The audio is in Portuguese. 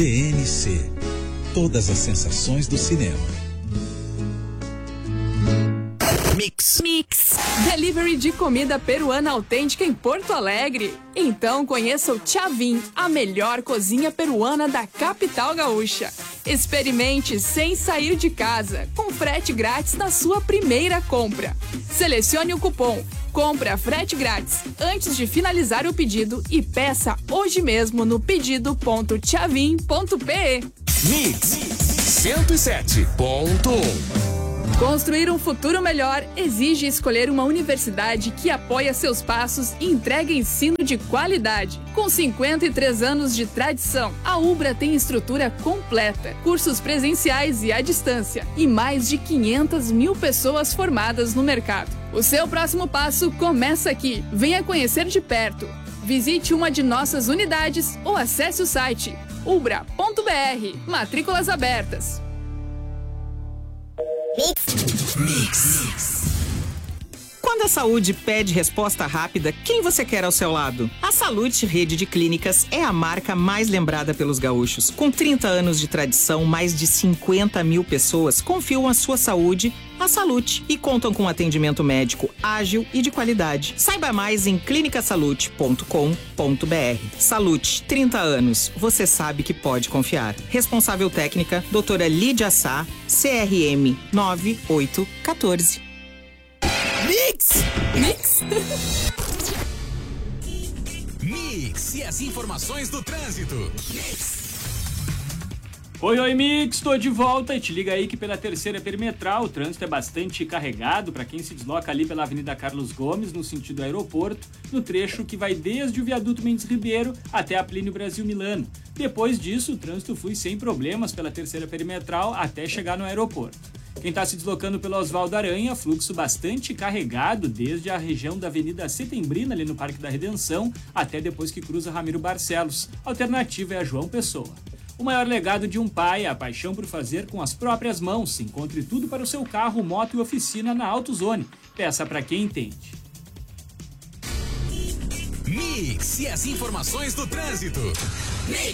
TNC. Todas as sensações do cinema. Mix. Delivery de comida peruana autêntica em Porto Alegre. Então conheça o Chavin, a melhor cozinha peruana da capital gaúcha. Experimente sem sair de casa, com frete grátis na sua primeira compra. Selecione o cupom Compra Frete Grátis antes de finalizar o pedido e peça hoje mesmo no pedido.chavin.pe. Mix 107.1. Construir um futuro melhor exige escolher uma universidade que apoia seus passos e entrega ensino de qualidade. Com 53 anos de tradição, a Ubra tem estrutura completa, cursos presenciais e à distância e mais de 500 mil pessoas formadas no mercado. O seu próximo passo começa aqui. Venha conhecer de perto. Visite uma de nossas unidades ou acesse o site ubra.br. Matrículas abertas. Mix. Quando a saúde pede resposta rápida, quem você quer ao seu lado? A Salute Rede de Clínicas é a marca mais lembrada pelos gaúchos. Com 30 anos de tradição, mais de 50 mil pessoas confiam a sua saúde à Salute e contam com atendimento médico ágil e de qualidade. Saiba mais em clinicasalute.com.br. Salute, 30 anos. Você sabe que pode confiar. Responsável técnica, doutora Lídia Sá, CRM 9814. Mix e as informações do trânsito. Oi, Mix, tô de volta e te liga aí que pela terceira perimetral o trânsito é bastante carregado para quem se desloca ali pela Avenida Carlos Gomes, no sentido aeroporto, no trecho que vai desde o viaduto Mendes Ribeiro até a Plínio Brasil Milano. Depois disso, o trânsito flui sem problemas pela terceira perimetral até chegar no aeroporto. Quem está se deslocando pelo Oswaldo Aranha, fluxo bastante carregado desde a região da Avenida Setembrina, ali no Parque da Redenção, até depois que cruza Ramiro Barcelos. A alternativa é a João Pessoa. O maior legado de um pai é a paixão por fazer com as próprias mãos. Encontre tudo para o seu carro, moto e oficina na AutoZone. Peça para quem entende. Mix e as informações do trânsito.